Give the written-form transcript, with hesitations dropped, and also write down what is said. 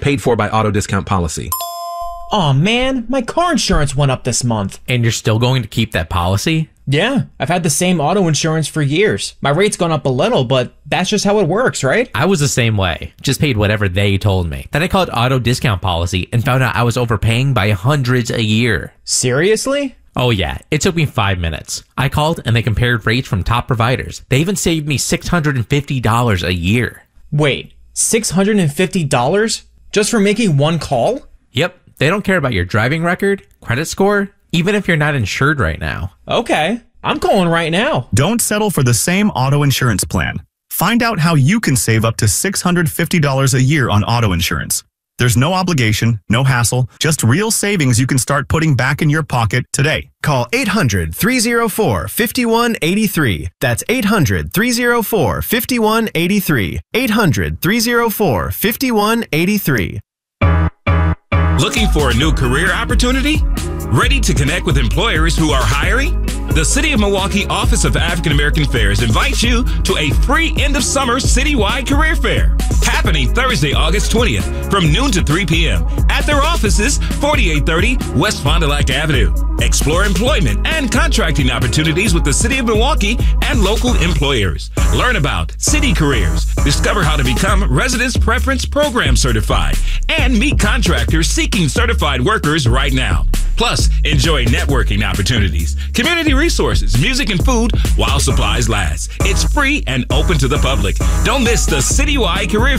Paid for by Auto Discount Policy. Aw, man, my car insurance went up this month. And you're still going to keep that policy? Yeah, I've had the same auto insurance for years. My rate's gone up a little, but that's just how it works, right? I was the same way. Just paid whatever they told me. Then I called Auto Discount Policy and found out I was overpaying by hundreds a year. Seriously? Oh yeah, it took me 5 minutes. I called and they compared rates from top providers. They even saved me $650 a year. Wait, $650? Just for making one call? Yep, they don't care about your driving record, credit score, even if you're not insured right now. Okay, I'm calling right now. Don't settle for the same auto insurance plan. Find out how you can save up to $650 a year on auto insurance. There's no obligation, no hassle, just real savings you can start putting back in your pocket today. Call 800-304-5183. That's 800-304-5183. 800-304-5183. Looking for a new career opportunity? Ready to connect with employers who are hiring? The City of Milwaukee Office of African American Affairs invites you to a free end-of-summer citywide career fair happening Thursday, August 20th from noon to 3 p.m. at their offices, 4830 West Fond du Lac Avenue. Explore employment and contracting opportunities with the City of Milwaukee and local employers. Learn about city careers, discover how to become Residence Preference Program certified, and meet contractors seeking certified workers right now. Plus, enjoy networking opportunities, community resources, music, and food while supplies last. It's free and open to the public. Don't miss the Citywide Career